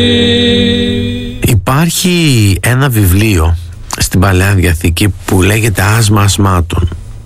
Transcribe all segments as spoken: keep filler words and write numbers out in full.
Υπάρχει ένα βιβλίο στην Παλαιά Διαθήκη που λέγεται Άσμα Ασμάτων.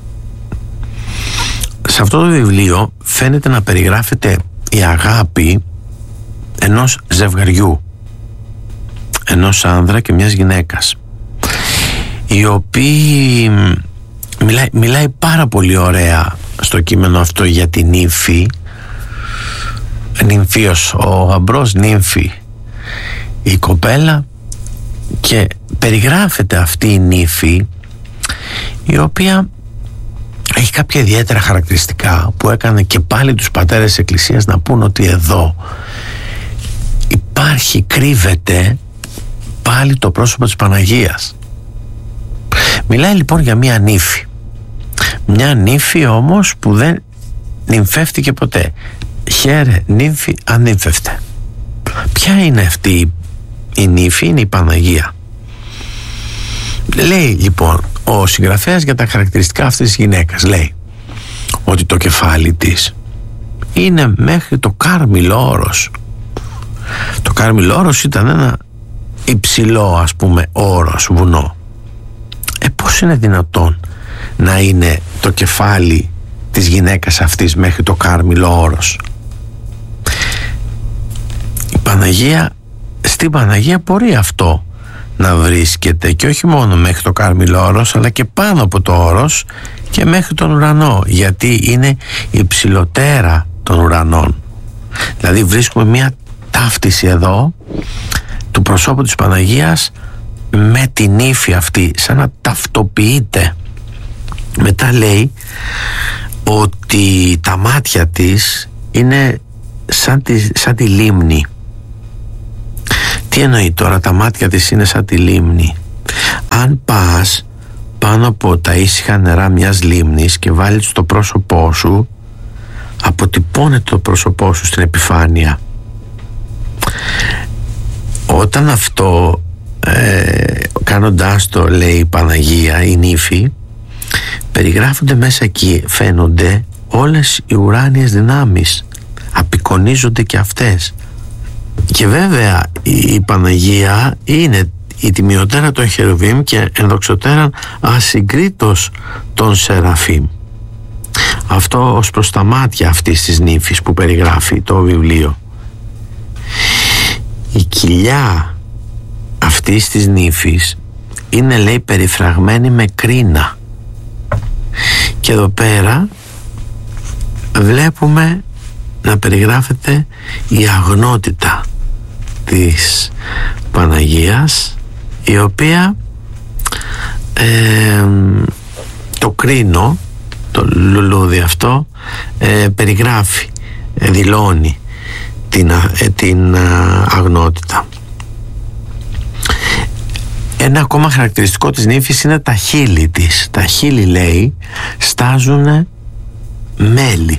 Σε αυτό το βιβλίο φαίνεται να περιγράφεται η αγάπη ενός ζευγαριού, ενός άνδρα και μιας γυναίκας, οι οποίοι μιλάει, μιλάει πάρα πολύ ωραία στο κείμενο αυτό για την νύφη, νυμφίος, ο γαμπρός νύμφη, η κοπέλα, και περιγράφεται αυτή η νύφη, η οποία έχει κάποια ιδιαίτερα χαρακτηριστικά που έκανε και πάλι τους πατέρες της Εκκλησίας να πούν ότι εδώ υπάρχει, κρύβεται πάλι το πρόσωπο της Παναγίας. Μιλάει λοιπόν για μια νύφη, μια νύφη όμως που δεν νυμφεύτηκε ποτέ. Χαίρε νύμφη ανύμφευτε. Ποια είναι αυτή η νύφη? Είναι η Παναγία. Λέει λοιπόν ο συγγραφέας για τα χαρακτηριστικά αυτής της γυναίκας, λέει ότι το κεφάλι της είναι μέχρι το Κάρμιλο όρος. Το Κάρμιλο όρος ήταν ένα υψηλό, ας πούμε, όρος, βουνό. Ε, πώς είναι δυνατόν να είναι το κεφάλι της γυναίκας αυτής μέχρι το Κάρμιλο όρος? Η Παναγία, στην Παναγία μπορεί αυτό να βρίσκεται, και όχι μόνο μέχρι το Κάρμιλο όρος, αλλά και πάνω από το όρος και μέχρι τον ουρανό, γιατί είναι υψηλότερα των ουρανών. Δηλαδή βρίσκουμε μια ταύτιση εδώ του προσώπου της Παναγίας με την ύφη αυτή, σαν να ταυτοποιείται. Μετά λέει ότι τα μάτια της είναι σαν τη, σαν τη λίμνη. Τι εννοεί τώρα τα μάτια της είναι σαν τη λίμνη? Αν πας πάνω από τα ήσυχα νερά μιας λίμνης και βάλεις το πρόσωπό σου, αποτυπώνεται το πρόσωπό σου στην επιφάνεια. Όταν αυτό ε, κάνοντάς το, λέει η Παναγία, η νύφη, περιγράφονται μέσα εκεί, φαίνονται όλες οι ουράνιες δυνάμεις, απεικονίζονται και αυτές. Και βέβαια η Παναγία είναι η τιμιωτέρα των Χερουβίμ και ενδοξωτέραν ασυγκρίτως των Σεραφείμ. Αυτό ως προς τα μάτια αυτής της νύφης που περιγράφει το βιβλίο. Η κοιλιά αυτής της νύφης είναι, λέει, περιφραγμένη με κρίνα. Και εδώ πέρα βλέπουμε να περιγράφεται η αγνότητα της Παναγίας, η οποία ε, το κρίνο, το λουλούδι αυτό, ε, περιγράφει, ε, δηλώνει την, ε, την ε, αγνότητα. Ένα ακόμα χαρακτηριστικό της νύφης είναι τα χείλη της. Τα χείλη, λέει, στάζουνε μέλι.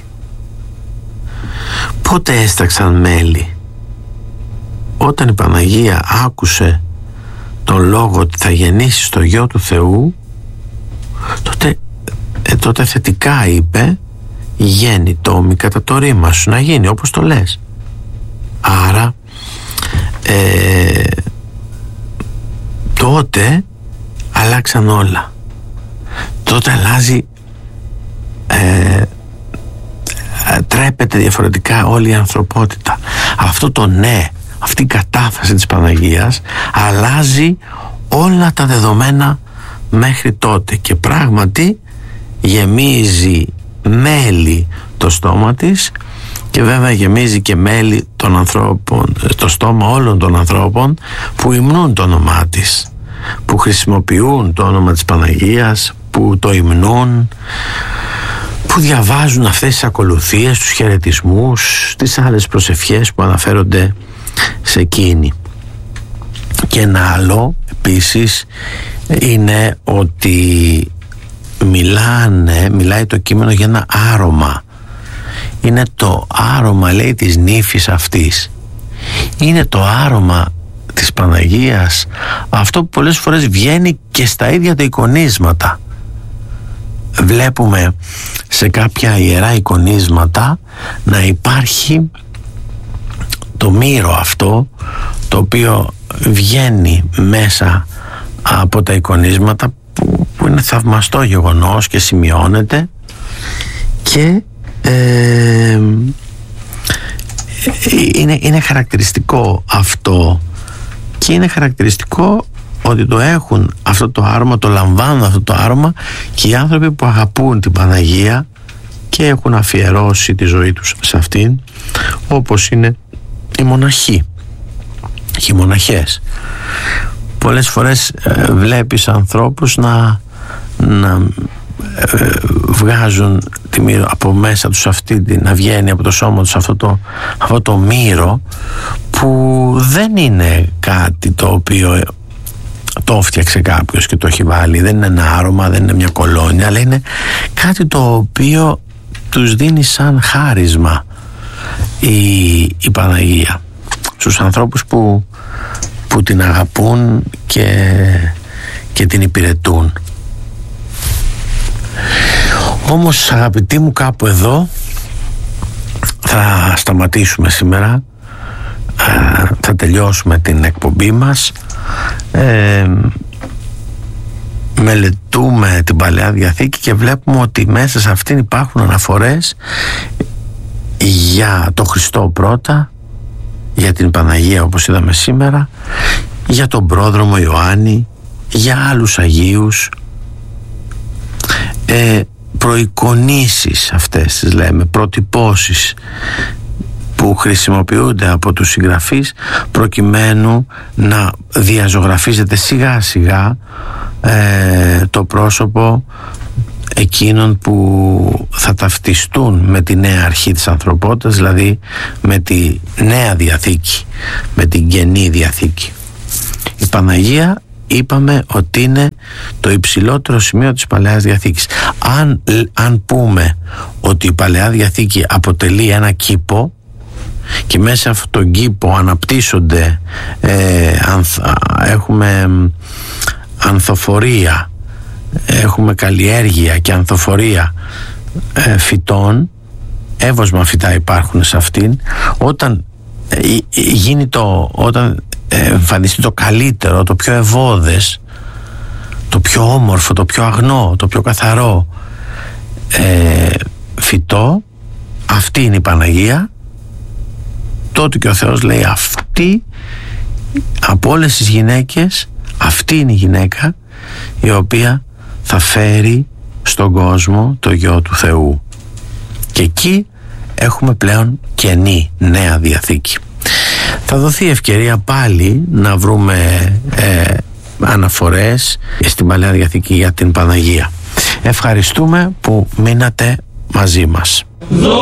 Πότε έσταξαν μέλι? Όταν η Παναγία άκουσε τον λόγο ότι θα γεννήσει στο γιο του Θεού, τότε, ε, τότε θετικά είπε, γέννη τόμη κατά το ρήμα σου, να γίνει όπως το λες. Άρα ε, τότε αλλάξαν όλα. Τότε αλλάζει, ε, τρέπεται διαφορετικά όλη η ανθρωπότητα. Αυτό το ναι, αυτή η κατάφαση της Παναγίας αλλάζει όλα τα δεδομένα μέχρι τότε, και πράγματι γεμίζει μέλι το στόμα της, και βέβαια γεμίζει και μέλι των ανθρώπων, το στόμα όλων των ανθρώπων που υμνούν το όνομά της, που χρησιμοποιούν το όνομα της Παναγίας, που το υμνούν, που διαβάζουν αυτές τις ακολουθίες, τους χαιρετισμούς, τις άλλες προσευχές που αναφέρονται σε εκείνη. Και ένα άλλο επίσης είναι ότι μιλάνε, μιλάει το κείμενο για ένα άρωμα. Είναι το άρωμα, λέει, της νύφης αυτής. Είναι το άρωμα της Παναγίας, αυτό που πολλές φορές βγαίνει και στα ίδια τα εικονίσματα. Βλέπουμε σε κάποια ιερά εικονίσματα να υπάρχει το μύρο αυτό, το οποίο βγαίνει μέσα από τα εικονίσματα, που, που είναι θαυμαστό γεγονός και σημειώνεται, και ε, είναι, είναι χαρακτηριστικό αυτό, και είναι χαρακτηριστικό ότι το έχουν αυτό το άρωμα, το λαμβάνουν αυτό το άρωμα και οι άνθρωποι που αγαπούν την Παναγία και έχουν αφιερώσει τη ζωή τους σε αυτήν, όπως είναι οι μοναχοί και οι μοναχές. Πολλές φορές ε, βλέπεις ανθρώπους να, να ε, βγάζουν τη μύρο, από μέσα τους αυτή, να βγαίνει από το σώμα τους αυτό το, αυτό το μύρο, που δεν είναι κάτι το οποίο το φτιάξε κάποιος και το έχει βάλει, δεν είναι ένα άρωμα, δεν είναι μια κολόνια, αλλά είναι κάτι το οποίο τους δίνει σαν χάρισμα η, η Παναγία στους ανθρώπους που, που την αγαπούν και, και την υπηρετούν. Όμως, αγαπητοί μου, κάπου εδώ θα σταματήσουμε σήμερα. ε, θα τελειώσουμε την εκπομπή μας. ε, Μελετούμε την Παλαιά Διαθήκη και βλέπουμε ότι μέσα σε αυτήν υπάρχουν αναφορές για το Χριστό πρώτα, για την Παναγία όπως είδαμε σήμερα, για τον πρόδρομο Ιωάννη, για άλλους Αγίους, ε, προεικονίσεις αυτές τις λέμε, προτυπώσεις που χρησιμοποιούνται από τους συγγραφείς προκειμένου να διαζωγραφίζεται σιγά σιγά ε, το πρόσωπο εκείνων που θα ταυτιστούν με τη νέα αρχή της ανθρωπότητας, δηλαδή με τη νέα Διαθήκη, με την Καινή Διαθήκη. Η Παναγία είπαμε ότι είναι το υψηλότερο σημείο της Παλαιάς Διαθήκης. Αν, αν πούμε ότι η Παλαιά Διαθήκη αποτελεί ένα κήπο και μέσα σε αυτόν τον κήπο αναπτύσσονται ε, ανθ, έχουμε ανθοφορία, έχουμε καλλιέργεια και ανθοφορία ε, φυτών, εύωσμα φυτά υπάρχουν σε αυτήν, όταν ε, γίνει το, όταν εμφανιστεί το καλύτερο, το πιο ευώδες, το πιο όμορφο, το πιο αγνό, το πιο καθαρό ε, φυτό, αυτή είναι η Παναγία, τότε και ο Θεός λέει αυτή, από όλες τις γυναίκες αυτή είναι η γυναίκα η οποία θα φέρει στον κόσμο το Γιο του Θεού. Και εκεί έχουμε πλέον Καινή Νέα Διαθήκη. Θα δοθεί ευκαιρία πάλι να βρούμε ε, αναφορές στην Παλαιά Διαθήκη για την Παναγία. Ευχαριστούμε που μείνατε μαζί μας.